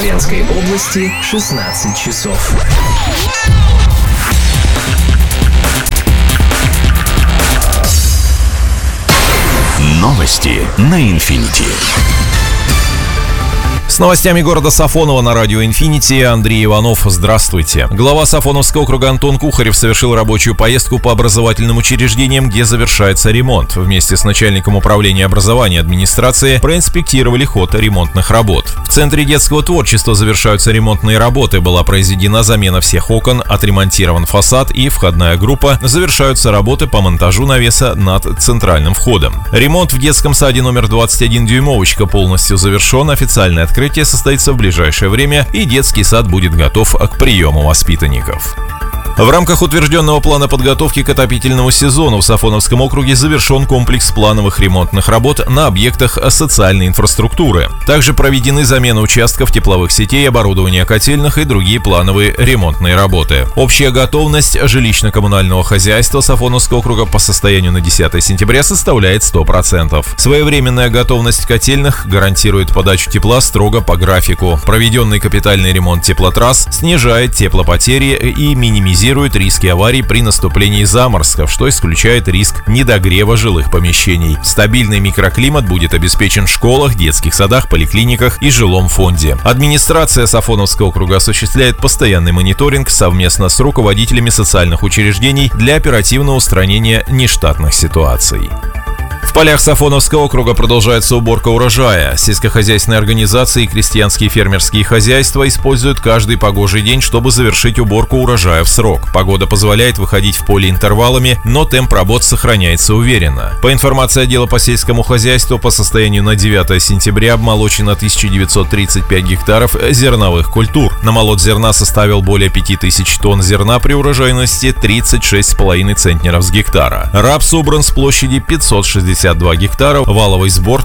Славянской области 16 часов. Новости на Инфинити. С новостями города Сафоново на радио «Инфинити» Андрей Иванов. Здравствуйте. Глава Сафоновского округа Антон Кухарев совершил рабочую поездку по образовательным учреждениям, где завершается ремонт. Вместе с начальником управления образования администрации проинспектировали ход ремонтных работ. В Центре детского творчества завершаются ремонтные работы. Была произведена замена всех окон, отремонтирован фасад и входная группа. Завершаются работы по монтажу навеса над центральным входом. Ремонт в детском саде номер 21 «Дюймовочка» полностью завершен. Официальное открытие состоится в ближайшее время, и детский сад будет готов к приему воспитанников. В рамках утвержденного плана подготовки к отопительному сезону в Сафоновском округе завершен комплекс плановых ремонтных работ на объектах социальной инфраструктуры. Также проведены замены участков тепловых сетей, оборудования котельных и другие плановые ремонтные работы. Общая готовность жилищно-коммунального хозяйства Сафоновского округа по состоянию на 10 сентября составляет 100%. Своевременная готовность котельных гарантирует подачу тепла строго по графику. Проведенный капитальный ремонт теплотрасс снижает теплопотери и минимизирует риски аварий при наступлении заморозков, что исключает риск недогрева жилых помещений. Стабильный микроклимат будет обеспечен в школах, детских садах, поликлиниках и жилом фонде. Администрация Сафоновского округа осуществляет постоянный мониторинг совместно с руководителями социальных учреждений для оперативного устранения нештатных ситуаций. В полях Сафоновского округа продолжается уборка урожая. Сельскохозяйственные организации и крестьянские фермерские хозяйства используют каждый погожий день, чтобы завершить уборку урожая в срок. Погода позволяет выходить в поле интервалами, но темп работ сохраняется уверенно. По информации отдела по сельскому хозяйству, по состоянию на 9 сентября обмолочено 1935 гектаров зерновых культур. Намолот зерна составил более 5000 тонн зерна при урожайности 36,5 центнеров с гектара. Рапс собран с площади 562 гектара, валовый сбор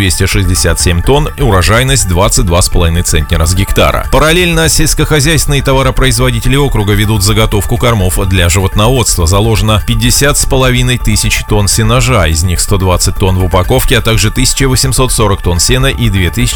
1267 тонн и урожайность 22,5 центнера с гектара. Параллельно сельскохозяйственные товаропроизводители округа ведут заготовку кормов для животноводства. Заложено 50,5 тысяч тонн сенажа, из них 120 тонн в упаковке, а также 1840 тонн сена и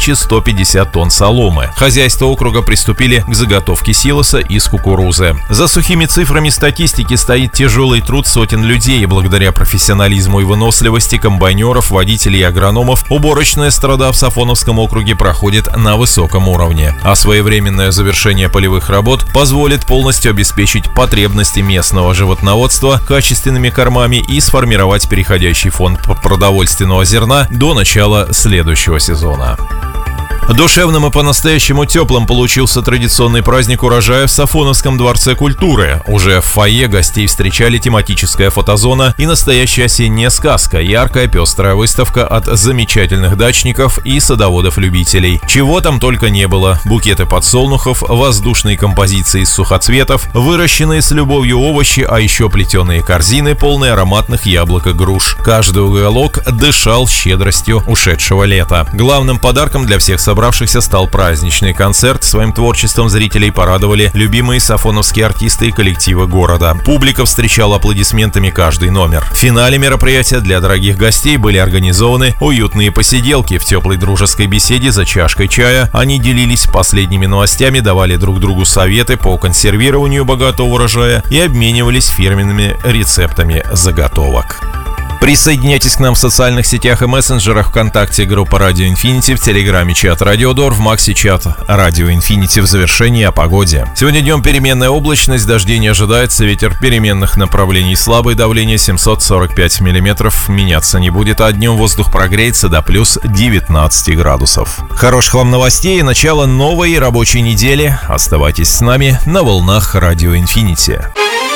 2150 тонн соломы. Хозяйства округа приступили к заготовке силоса из кукурузы. За сухими цифрами статистики стоит тяжелый труд сотен людей, и благодаря профессионализму и выносливости комбайнеров, водителей и агрономов уборочная страда в Сафоновском округе проходит на высоком уровне. А своевременное завершение полевых работ позволит полностью обеспечить потребности местного животноводства качественными кормами и сформировать переходящий фонд продовольственного зерна до начала следующего сезона. Душевным и по-настоящему теплым получился традиционный праздник урожая в Сафоновском дворце культуры. Уже в фойе гостей встречали тематическая фотозона и настоящая осенняя сказка, яркая пестрая выставка от замечательных дачников и садоводов-любителей. Чего там только не было: букеты подсолнухов, воздушные композиции из сухоцветов, выращенные с любовью овощи, а еще плетеные корзины, полные ароматных яблок и груш. Каждый уголок дышал щедростью ушедшего лета. Главным подарком для всех собравшихся стал праздничный концерт. Своим творчеством зрителей порадовали любимые сафоновские артисты и коллективы города. Публика встречала аплодисментами каждый номер. В финале мероприятия для дорогих гостей были организованы уютные посиделки. В теплой дружеской беседе за чашкой чая они делились последними новостями, давали друг другу советы по консервированию богатого урожая и обменивались фирменными рецептами заготовок. Присоединяйтесь к нам в социальных сетях и мессенджерах: ВКонтакте группа Радио Инфинити, в Телеграме чат Радиодор, в Максе чат Радио Инфинити. В завершении о погоде. Сегодня днем переменная облачность, дождей не ожидается, ветер переменных направлений слабый, давление 745 миллиметров, меняться не будет, а днем воздух прогреется до плюс 19 градусов. Хороших вам новостей и начала новой рабочей недели. Оставайтесь с нами на волнах Радио Инфинити.